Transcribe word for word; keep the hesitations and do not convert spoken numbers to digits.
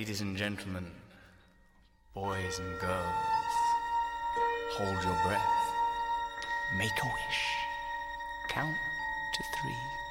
Ladies and gentlemen, boys and girls, hold your breath. Make a wish. Count to three.